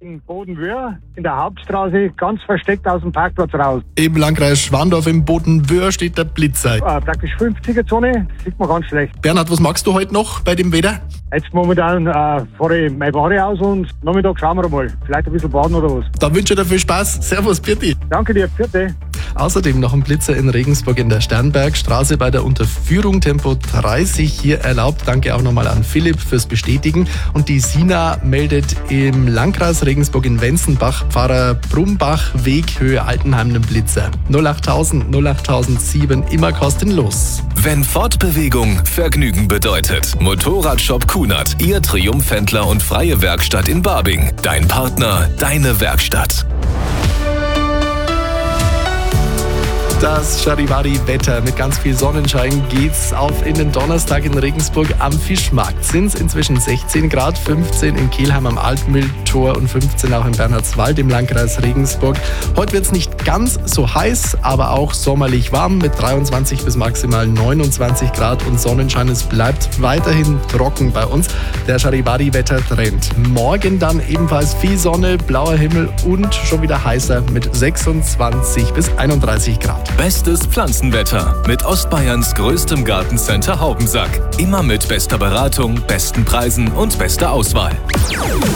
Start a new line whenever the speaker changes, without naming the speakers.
In Bodenwöhr, in der Hauptstraße, ganz versteckt aus dem Parkplatz raus.
Im Landkreis Schwandorf im Bodenwöhr steht der Blitzer.
Praktisch 50er-Zone, sieht man ganz schlecht.
Bernhard, was magst du heute noch bei dem Wetter?
Jetzt momentan fahre ich meine Ware aus und Nachmittag schauen wir mal. Vielleicht ein bisschen baden oder was.
Da wünsche ich dir viel Spaß. Servus, Pirti.
Danke dir, Pirti.
Außerdem noch ein Blitzer in Regensburg in der Sternbergstraße bei der Unterführung Tempo 30 hier erlaubt. Danke auch nochmal an Philipp fürs Bestätigen. Und die Sina meldet im Landkreis Regensburg in Wenzenbach, Pfarrer Brumbach, Weg Höhe Altenheim einen Blitzer. 08000 08007 immer kostenlos.
Wenn Fortbewegung Vergnügen bedeutet. Motorradshop Kunert, Ihr Triumphhändler und freie Werkstatt in Babing. Dein Partner, deine Werkstatt.
Das Charivari-Wetter mit ganz viel Sonnenschein geht's auf in den Donnerstag in Regensburg am Fischmarkt. Sind's inzwischen 16 Grad, 15 in Kelheim am Altmühltor und 15 auch in Bernhardswald im Landkreis Regensburg. Heute wird's nicht ganz so heiß, aber auch sommerlich warm mit 23 bis maximal 29 Grad und Sonnenschein. Es bleibt weiterhin trocken bei uns. Der Charivari-Wetter-Trend. Morgen dann ebenfalls viel Sonne, blauer Himmel und schon wieder heißer mit 26 bis 31 Grad.
Bestes Pflanzenwetter mit Ostbayerns größtem Gartencenter Haubensack. Immer mit bester Beratung, besten Preisen und bester Auswahl.